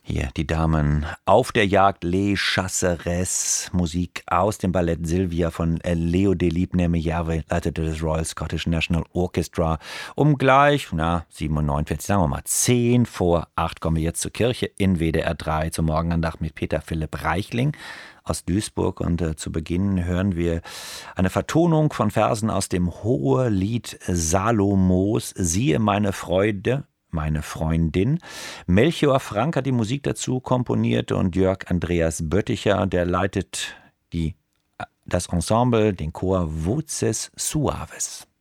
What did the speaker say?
Hier die Damen auf der Jagd, Les Chasseresses, Musik aus dem Ballett Sylvia von Leo Delibes Neme-Järve, leitete das Royal Scottish National Orchestra. Um gleich, 47, sagen wir mal 10 vor 8 kommen wir jetzt zur Kirche in WDR 3 zur Morgenandacht mit Peter Philipp Reichling aus Duisburg. Und zu Beginn hören wir eine Vertonung von Versen aus dem Hohelied Salomos, Siehe meine Freude, meine Freundin. Melchior Frank hat die Musik dazu komponiert und Jörg Andreas Bötticher, der leitet das Ensemble, den Chor Voces Suaves.